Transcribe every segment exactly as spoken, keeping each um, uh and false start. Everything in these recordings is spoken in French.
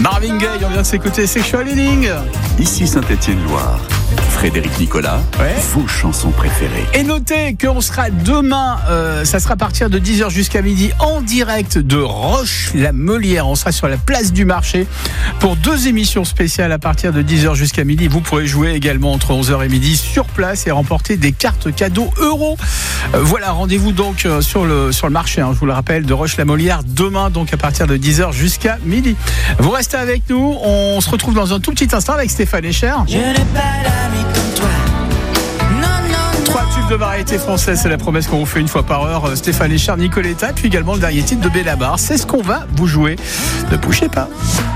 Marvin Gaye, on vient de s'écouter Sexual Healing. Ici Saint-Étienne-Loire. Frédéric Nicolas, ouais. Vos chansons préférées. Et notez qu'on sera demain, euh, ça sera à partir de dix heures jusqu'à midi, en direct de Roche-la-Molière. On sera sur la place du marché pour deux émissions spéciales à partir de dix heures jusqu'à midi. Vous pourrez jouer également entre onze heures et midi sur place et remporter des cartes cadeaux euros. Euh, voilà, rendez-vous donc euh, sur, le, sur le marché, hein, je vous le rappelle, de Roche-la-Molière demain, donc à partir de dix heures jusqu'à midi. Vous restez avec nous, on se retrouve dans un tout petit instant avec Stéphane Echer. Je n'ai pas l'ami comme toi. Non, non, non. Trois tubes de variété française, c'est la promesse qu'on vous fait une fois par heure. Stéphane Echer, Nicoletta, puis également le dernier titre de Bellabar. C'est ce qu'on va vous jouer. Ne bougez pas.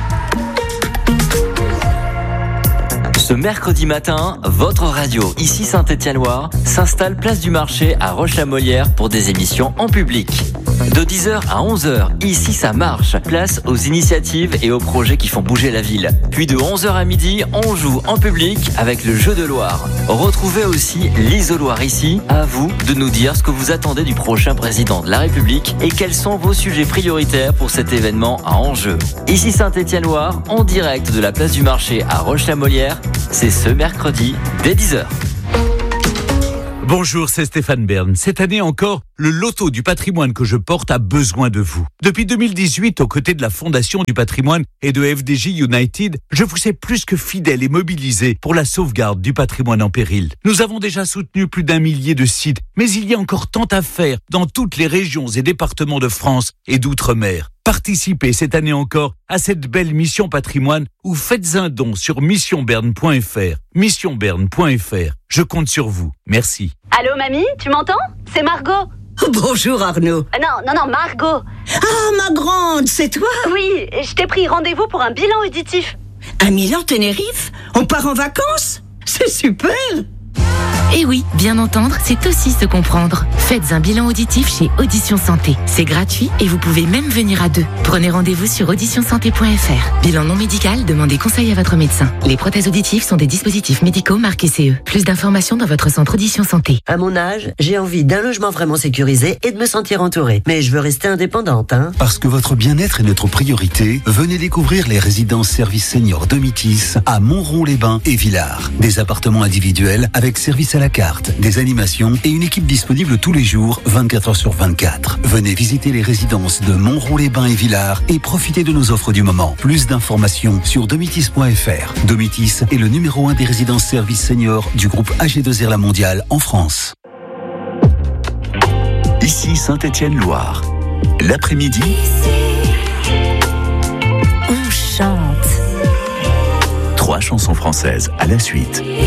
Ce mercredi matin, votre radio, ici Saint-Étienne-Loire, s'installe place du marché à Roche-la-Molière pour des émissions en public. De dix heures à onze heures, ici ça marche. Place aux initiatives et aux projets qui font bouger la ville. Puis de onze heures à midi, on joue en public avec le jeu de Loire. Retrouvez aussi l'Isoloir ici. À vous de nous dire ce que vous attendez du prochain président de la République et quels sont vos sujets prioritaires pour cet événement à enjeu. Ici Saint-Étienne-Loire, en direct de la place du marché à Roche-la-Molière. C'est ce mercredi dès dix heures. Bonjour, c'est Stéphane Bern. Cette année encore, le loto du patrimoine que je porte a besoin de vous. Depuis deux mille dix-huit, aux côtés de la Fondation du patrimoine et de F D J United, je vous sais plus que fidèle et mobilisé pour la sauvegarde du patrimoine en péril. Nous avons déjà soutenu plus d'un millier de sites, mais il y a encore tant à faire dans toutes les régions et départements de France et d'outre-mer. Participez cette année encore à cette belle mission patrimoine ou faites un don sur mission berne point f r. mission berne point f r. Je compte sur vous. Merci. Allô, mamie, tu m'entends? C'est Margot. Bonjour Arnaud. Euh, non, non, non, Margot. Ah, ma grande, c'est toi? Oui, je t'ai pris rendez-vous pour un bilan auditif. À Milan-Tenerife? On part en vacances? C'est super! Et oui, bien entendre, c'est aussi se comprendre. Faites un bilan auditif chez Audition Santé. C'est gratuit et vous pouvez même venir à deux. Prenez rendez-vous sur audition santé point f r. Bilan non médical, demandez conseil à votre médecin. Les prothèses auditives sont des dispositifs médicaux marqués C E. Plus d'informations dans votre centre Audition Santé. À mon âge, j'ai envie d'un logement vraiment sécurisé et de me sentir entourée. Mais je veux rester indépendante, hein. Parce que votre bien-être est notre priorité, venez découvrir les résidences services seniors Domitis à Montrond-les-Bains et Villars. Des appartements individuels avec service à la carte, des animations et une équipe disponible tous les jours, vingt-quatre heures sur vingt-quatre. Venez visiter les résidences de Montrond-les-Bains et Villars et profitez de nos offres du moment. Plus d'informations sur domitis point f r. Domitis est le numéro un des résidences services seniors du groupe A G deux R La Mondiale en France. Ici Saint-Étienne-Loire. L'après-midi, On chante. trois chansons françaises à la suite.